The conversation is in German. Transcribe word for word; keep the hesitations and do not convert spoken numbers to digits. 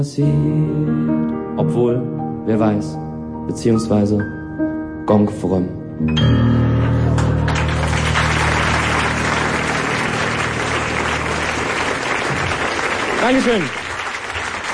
passiert. Obwohl, wer weiß, beziehungsweise Gong Frömm. Dankeschön.